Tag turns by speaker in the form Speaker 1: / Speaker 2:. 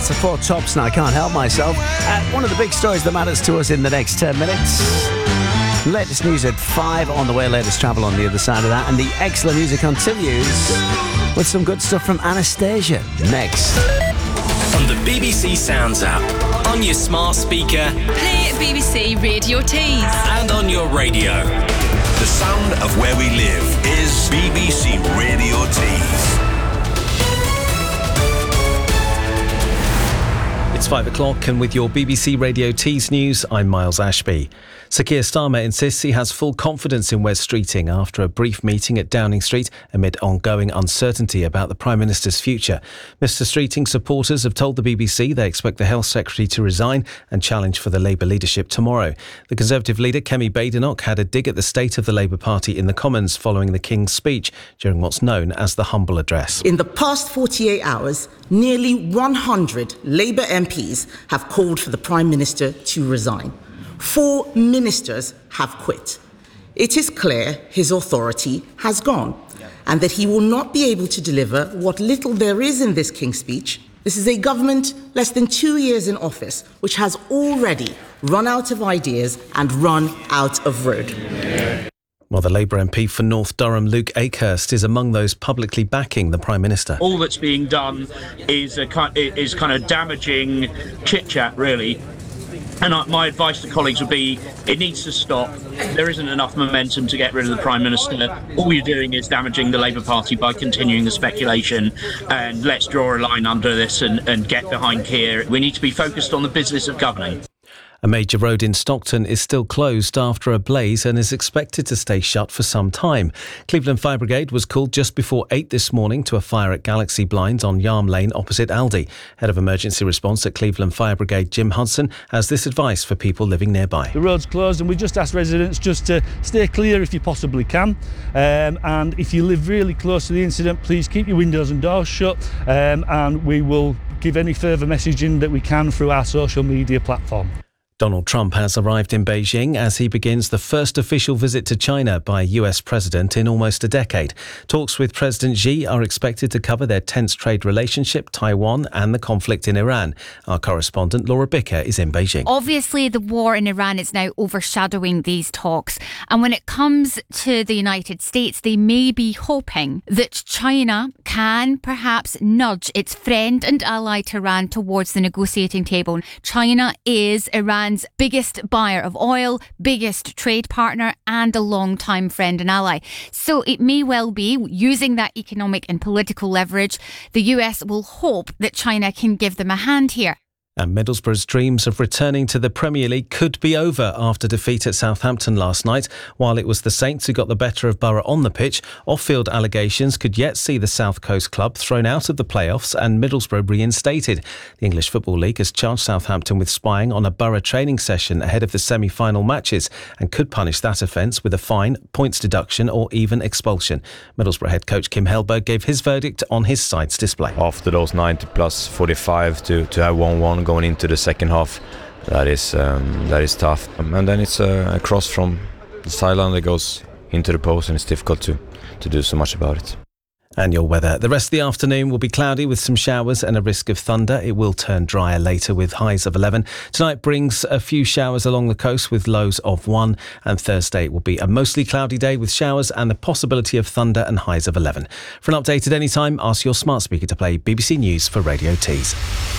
Speaker 1: That's the Four Tops, and I can't help myself. One of the big stories that matters to us in the next 10 minutes. Latest news at 5 on the way, latest travel on the other side of that, and the excellent music continues with some good stuff from Anastasia next.
Speaker 2: On the BBC Sounds app, on your smart speaker,
Speaker 3: play BBC Radio Tees,
Speaker 2: and on your radio.
Speaker 4: The sound of where we live is BBC Radio Tees.
Speaker 5: It's 5 o'clock, and with your BBC Radio Tees news, I'm Miles Ashby. Sir Keir Starmer insists he has full confidence in Wes Streeting after a brief meeting at Downing Street amid ongoing uncertainty about the Prime Minister's future. Mr Streeting's supporters have told the BBC they expect the Health Secretary to resign and challenge for the Labour leadership tomorrow. The Conservative leader, Kemi Badenoch, had a dig at the state of the Labour Party in the Commons following the King's speech during what's known as the Humble Address.
Speaker 6: In the past 48 hours, nearly 100 Labour MPs have called for the Prime Minister to resign. 4 ministers have quit. It is clear his authority has gone and that he will not be able to deliver what little there is in this King's speech. This is a government less than 2 years in office, which has already run out of ideas and run out of road.
Speaker 5: Well, the Labour MP for North Durham, Luke Akehurst, is among those publicly backing the Prime Minister.
Speaker 7: All that's being done is kind of damaging chit-chat, really. And my advice to colleagues would be, it needs to stop. There isn't enough momentum to get rid of the Prime Minister. All you're doing is damaging the Labour Party by continuing the speculation. And let's draw a line under this and get behind Keir. We need to be focused on the business of governing.
Speaker 5: A major road in Stockton is still closed after a blaze and is expected to stay shut for some time. Cleveland Fire Brigade was called just before 8 this morning to a fire at Galaxy Blinds on Yarm Lane opposite Aldi. Head of Emergency Response at Cleveland Fire Brigade, Jim Hudson, has this advice for people living nearby.
Speaker 8: The road's closed and we just ask residents just to stay clear if you possibly can. And if you live really close to the incident, please keep your windows and doors shut, and we will give any further messaging that we can through our social media platform.
Speaker 5: Donald Trump has arrived in Beijing as he begins the first official visit to China by a US president in almost a decade. Talks with President Xi are expected to cover their tense trade relationship, Taiwan and the conflict in Iran. Our correspondent Laura Bicker is in Beijing.
Speaker 9: Obviously, the war in Iran is now overshadowing these talks. And when it comes to the United States, they may be hoping that China can perhaps nudge its friend and ally Tehran towards the negotiating table. China is Iran's biggest buyer of oil, biggest trade partner and a long-time friend and ally. So it may well be, using that economic and political leverage, the US will hope that China can give them a hand here.
Speaker 5: And Middlesbrough's dreams of returning to the Premier League could be over after defeat at Southampton last night. While it was the Saints who got the better of Borough on the pitch, off-field allegations could yet see the South Coast club thrown out of the playoffs and Middlesbrough reinstated. The English Football League has charged Southampton with spying on a Borough training session ahead of the semi-final matches and could punish that offence with a fine, points deduction or even expulsion. Middlesbrough head coach Kim Hellberg gave his verdict on his side's display.
Speaker 10: After those 90 plus 45 to have 1-1 going into the second half, that is tough. And then it's a cross from the sideline that goes into the post, and it's difficult to do so much about it.
Speaker 5: And your weather. The rest of the afternoon will be cloudy with some showers and a risk of thunder. It will turn drier later with highs of 11. Tonight brings a few showers along the coast with lows of 1. And Thursday will be a mostly cloudy day with showers and the possibility of thunder and highs of 11. For an update at any time, ask your smart speaker to play BBC News for Radio Tees.